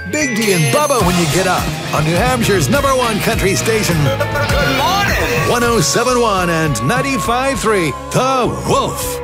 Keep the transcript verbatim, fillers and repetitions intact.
Big D and Bubba when you get up on New Hampshire's number one country station. Good morning. one oh seven point one and ninety-five point three, The Wolf.